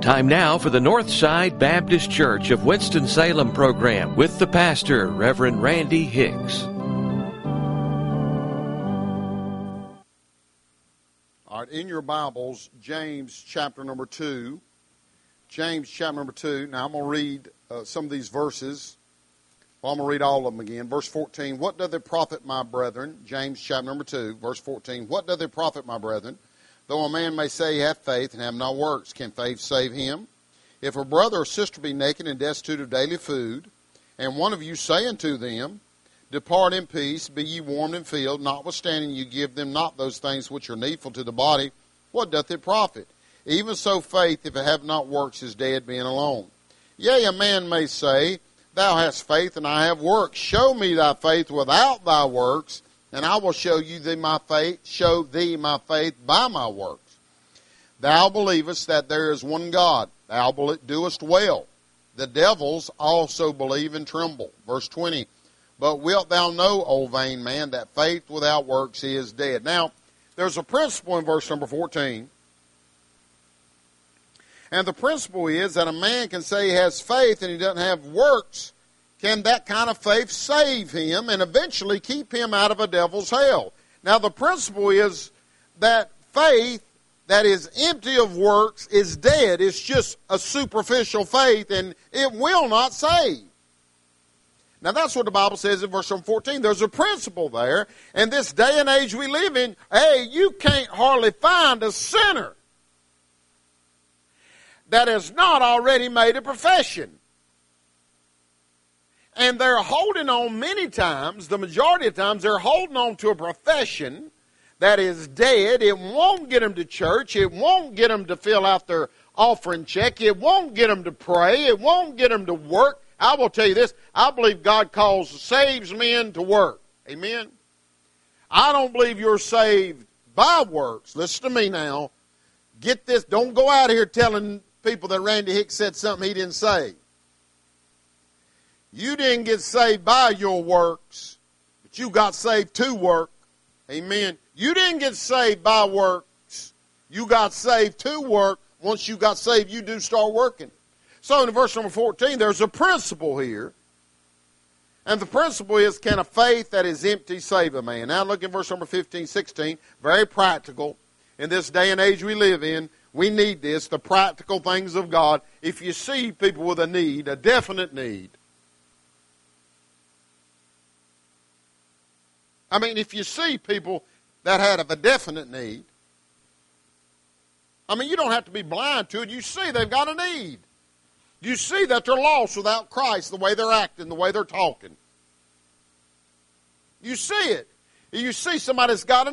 Time now for the Northside Baptist Church of Winston-Salem program with the pastor, Reverend Randy Hicks. All right, in your Bibles, James chapter number 2. James chapter number 2. Now I'm going to read some of these verses. Well, I'm going to read all of them again. Verse 14, what doth it profit, my brethren? James chapter number 2, verse 14. What doth it profit, my brethren? Though a man may say he hath faith and have not works, can faith save him? If a brother or sister be naked and destitute of daily food, and one of you say unto them, depart in peace, be ye warmed and filled, notwithstanding you give them not those things which are needful to the body, what doth it profit? Even so faith, if it have not works, is dead, being alone. Yea, a man may say, thou hast faith and I have works. Show me thy faith without thy works, and I will show thee my faith by my works. Thou believest that there is one God. Thou doest well. The devils also believe and tremble. Verse 20, but wilt thou know, O vain man, that faith without works is dead. Now, there's a principle in verse number 14. And the principle is that a man can say he has faith and he doesn't have works. Can that kind of faith save him and eventually keep him out of a devil's hell? Now, the principle is that faith that is empty of works is dead. It's just a superficial faith, and it will not save. Now, that's what the Bible says in verse 14. There's a principle there. And this day and age we live in, hey, you can't hardly find a sinner that has not already made a profession. And they're holding on many times, the majority of times, they're holding on to a profession that is dead. It won't get them to church. It won't get them to fill out their offering check. It won't get them to pray. It won't get them to work. I will tell you this. I believe God saves men to work. Amen? I don't believe you're saved by works. Listen to me now. Get this. Don't go out here telling people that Randy Hicks said something he didn't say. You didn't get saved by your works, but you got saved to work. Amen. You didn't get saved by works. You got saved to work. Once you got saved, you do start working. So in verse number 14, there's a principle here. And the principle is, can a faith that is empty save a man? Now look at verse number 15, 16. Very practical. In this day and age we live in, we need this, the practical things of God. If you see people with a need, a definite need. I mean, if you see people that have a definite need, I mean, you don't have to be blind to it. You see they've got a need. You see that they're lost without Christ, the way they're acting, the way they're talking. You see it. You see somebody that's got a